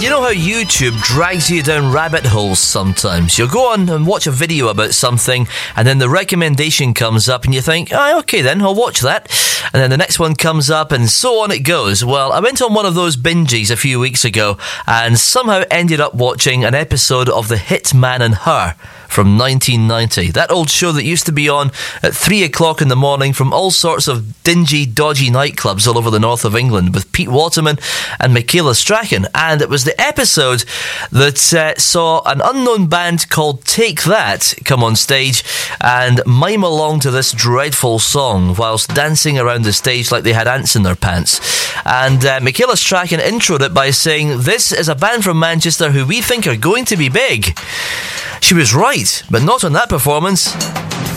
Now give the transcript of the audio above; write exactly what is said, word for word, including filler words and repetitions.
You know how YouTube drags you down rabbit holes sometimes? You'll go on and watch a video about something, and then the recommendation comes up and you think, oh, okay then, I'll watch that. And then the next one comes up and so on it goes. Well, I went on one of those binges a few weeks ago and somehow ended up watching an episode of The Hit Man and Her from nineteen ninety. That old show that used to be on at three o'clock in the morning from all sorts of dingy, dodgy nightclubs all over the north of England with Pete Waterman and Michaela Strachan. And it was the episode that uh, saw an unknown band called Take That come on stage and mime along to this dreadful song whilst dancing around the stage like they had ants in their pants. And uh, Michaela Strachan introed it by saying, "This is a band from Manchester who we think are going to be big." She was right, but not on that performance.